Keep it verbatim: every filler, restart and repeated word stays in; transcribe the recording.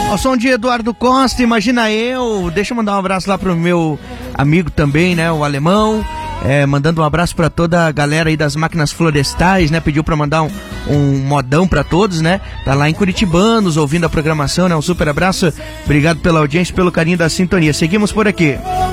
Ao som de Eduardo Costa, Imagina Eu. Deixa eu mandar um abraço lá pro meu amigo também, né, o Alemão. É, mandando um abraço pra toda a galera aí das máquinas florestais, né? Pediu pra mandar um, um modão pra todos, né? Tá lá em Curitibanos ouvindo a programação, né? Um super abraço. Obrigado pela audiência, pelo carinho da sintonia. Seguimos por aqui.